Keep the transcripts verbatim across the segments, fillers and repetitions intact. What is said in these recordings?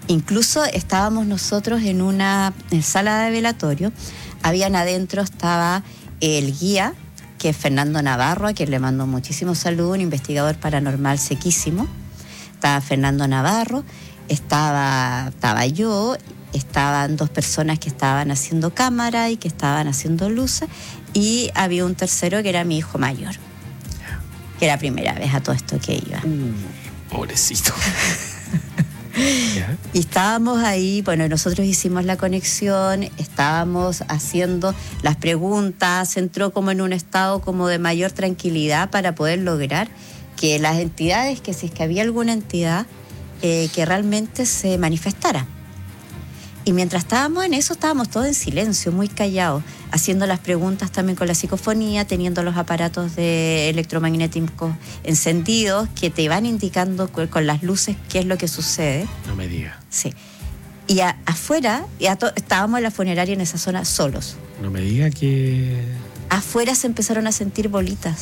Incluso estábamos nosotros en una en sala de velatorio, habían adentro, estaba el guía, que es Fernando Navarro, a quien le mando muchísimo saludo, un investigador paranormal sequísimo. Estaba Fernando Navarro, estaba, estaba yo, estaban dos personas que estaban haciendo cámara y que estaban haciendo luces, y había un tercero que era mi hijo mayor, que era la primera vez a todo esto que iba. Uh, pobrecito. ¿Ya? Y estábamos ahí, bueno, nosotros hicimos la conexión, estábamos haciendo las preguntas, entró como en un estado como de mayor tranquilidad para poder lograr que las entidades, que si es que había alguna entidad, eh, que realmente se manifestara. Y mientras estábamos en eso, estábamos todos en silencio, muy callados, haciendo las preguntas también con la psicofonía, teniendo los aparatos de electromagnéticos encendidos que te van indicando con las luces qué es lo que sucede. No me digas. Sí. Y a, afuera, y a to, estábamos en la funeraria en esa zona solos. No me diga que... Afuera se empezaron a sentir bolitas.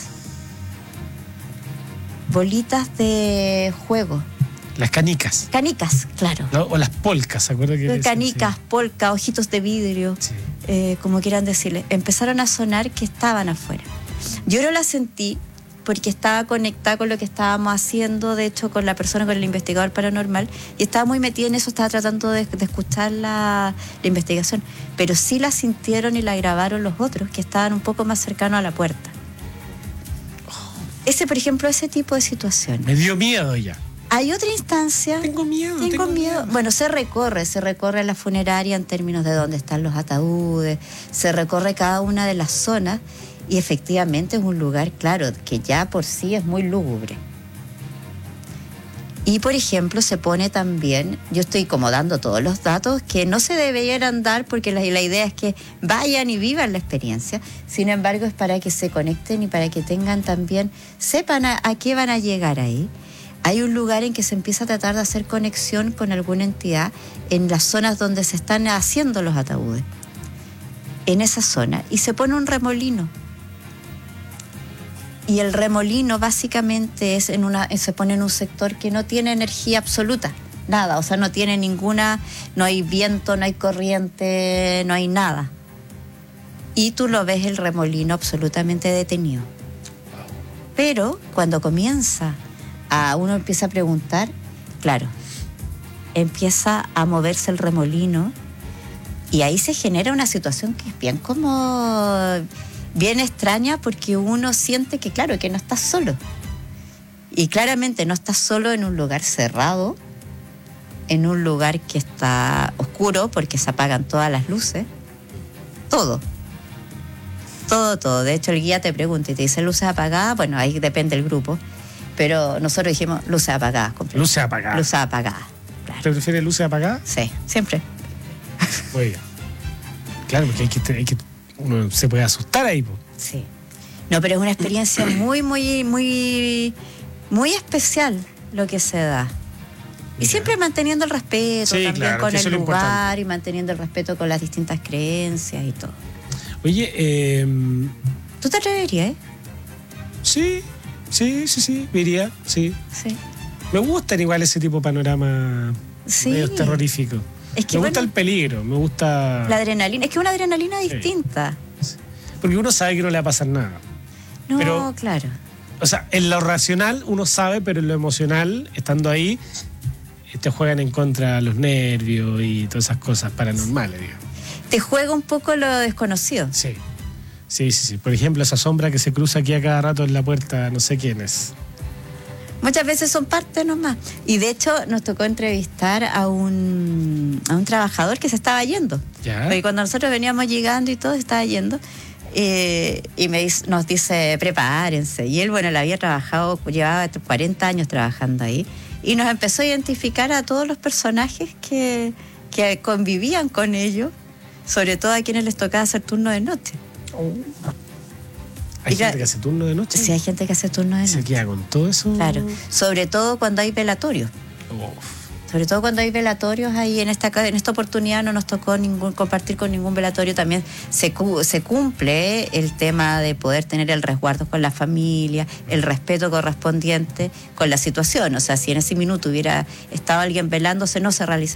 Bolitas de juego. Las canicas. Canicas, claro. No, o las polcas, ¿se acuerda que canicas, sí. Polcas, ojitos de vidrio, sí. eh, como quieran decirle. Empezaron a sonar que estaban afuera. Yo no las sentí porque estaba conectada con lo que estábamos haciendo, de hecho, con la persona, con el investigador paranormal, y estaba muy metida en eso, estaba tratando de, de escuchar la, la investigación. Pero sí la sintieron y la grabaron los otros, que estaban un poco más cercanos a la puerta. Ese, por ejemplo, ese tipo de situación. Me dio miedo ya. Hay otra instancia. Tengo miedo. Tengo, tengo miedo. miedo. Bueno, se recorre, se recorre la funeraria en términos de dónde están los ataúdes, se recorre cada una de las zonas y efectivamente es un lugar, claro, que ya por sí es muy lúgubre. Y, por ejemplo, se pone también, yo estoy como dando todos los datos que no se deberían dar porque la, la idea es que vayan y vivan la experiencia. Sin embargo, es para que se conecten y para que tengan también, sepan a, a qué van a llegar ahí. Hay un lugar en que se empieza a tratar de hacer conexión con alguna entidad en las zonas donde se están haciendo los ataúdes. En esa zona. Y se pone un remolino. Y el remolino básicamente es en una, se pone en un sector que no tiene energía absoluta. Nada. O sea, no tiene ninguna, no hay viento, no hay corriente, no hay nada. Y tú lo ves el remolino absolutamente detenido. Pero cuando comienza... A uno empieza a preguntar, claro, empieza a moverse el remolino y ahí se genera una situación que es bien como, bien extraña porque uno siente que, claro, que no estás solo. Y claramente no estás solo en un lugar cerrado, en un lugar que está oscuro porque se apagan todas las luces, todo. Todo, todo. De hecho, el guía te pregunta y te dice luces apagadas, bueno, ahí depende del grupo. Pero nosotros dijimos luces apagadas. Luces apagadas. Luces apagadas. Claro. ¿Te prefieres luces apagadas? Sí, siempre. Muy bien. Claro, porque hay que, hay que, uno se puede asustar ahí. Po. Sí. No, pero es una experiencia muy, muy, muy, muy especial lo que se da. Y ya. Siempre manteniendo el respeto sí, también claro, con el lugar importante. Y manteniendo el respeto con las distintas creencias y todo. Oye, eh... ¿tú te atreverías, eh? Sí. Sí, sí, sí, iría, sí. Sí. Me gustan igual ese tipo de panorama sí. medio terrorífico. Es que me bueno, gusta el peligro, me gusta... La adrenalina, es que una adrenalina sí. distinta. Sí. Porque uno sabe que no le va a pasar nada. No, pero, claro. O sea, en lo racional uno sabe, pero en lo emocional, estando ahí, te juegan en contra los nervios y todas esas cosas paranormales, digamos. Te juega un poco lo desconocido. Sí. Sí, sí, sí. Por ejemplo, esa sombra que se cruza aquí a cada rato en la puerta, no sé quién es. Muchas veces son parte nomás. Y de hecho nos tocó entrevistar a un, a un trabajador que se estaba yendo. ¿Ya? Porque cuando nosotros veníamos llegando y todo, se estaba yendo. Eh, y me, nos dice, prepárense. Y él, bueno, él había trabajado, llevaba cuarenta años trabajando ahí. Y nos empezó a identificar a todos los personajes que, que convivían con ellos. Sobre todo a quienes les tocaba hacer turno de noche. Oh. ¿Hay Mira, gente que hace turno de noche? Sí, hay gente que hace turno de noche. ¿Se queda con todo eso? Claro, sobre todo cuando hay velatorios. Oh. Sobre todo cuando hay velatorios, ahí en esta en esta oportunidad no nos tocó ningún compartir con ningún velatorio. También se, se cumple el tema de poder tener el resguardo con la familia, el respeto correspondiente con la situación. O sea, si en ese minuto hubiera estado alguien velándose, no se realiza